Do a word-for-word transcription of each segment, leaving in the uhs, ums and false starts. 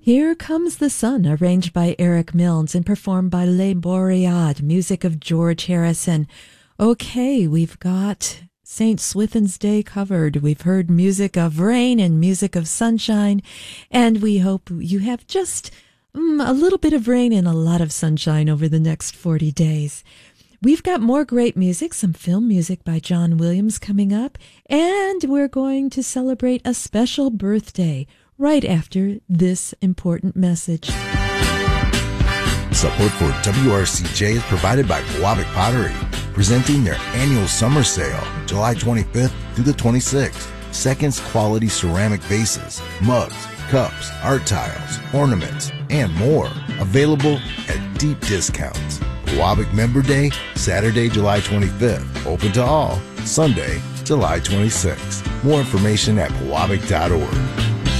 Here Comes the Sun, arranged by Eric Milnes and performed by Les Boreades, music of George Harrison. Okay, we've got Saint Swithin's Day covered. We've heard music of rain and music of sunshine, and we hope you have just mm, a little bit of rain and a lot of sunshine over the next forty days. We've got more great music, some film music by John Williams coming up, and we're going to celebrate a special birthday right after this important message. Support for W R C J is provided by Pewabic Pottery, presenting their annual summer sale, July twenty-fifth through the twenty-sixth. Seconds quality ceramic vases, mugs, cups, art tiles, ornaments, and more. Available at deep discounts. Pewabic Member Day, Saturday, July twenty-fifth. Open to all. Sunday, July twenty-sixth. More information at pewabic dot org.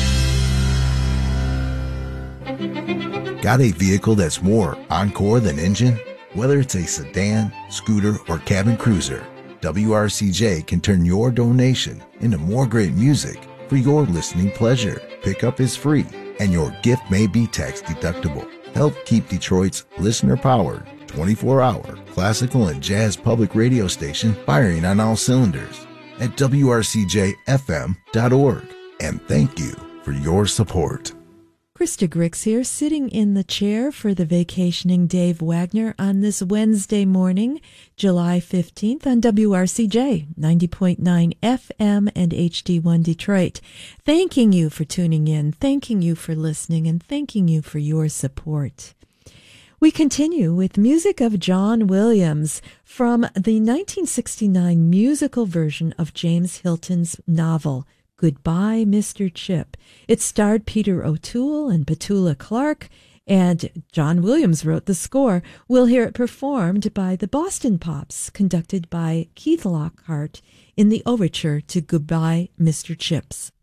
Got a vehicle that's more encore than engine? Whether it's a sedan, scooter, or cabin cruiser, W R C J can turn your donation into more great music for your listening pleasure. Pickup is free, and your gift may be tax deductible. Help keep Detroit's listener-powered, twenty-four hour classical and jazz public radio station firing on all cylinders at W R C J F M dot org. And thank you for your support. Krista Grix here, sitting in the chair for the vacationing Dave Wagner on this Wednesday morning, July fifteenth on W R C J, ninety point nine F M and H D one Detroit. Thanking you for tuning in, thanking you for listening, and thanking you for your support. We continue with music of John Williams from the nineteen sixty-nine musical version of James Hilton's novel, Goodbye, Mister Chip. It starred Peter O'Toole and Petula Clark, and John Williams wrote the score. We'll hear it performed by the Boston Pops, conducted by Keith Lockhart in the overture to Goodbye, Mister Chips.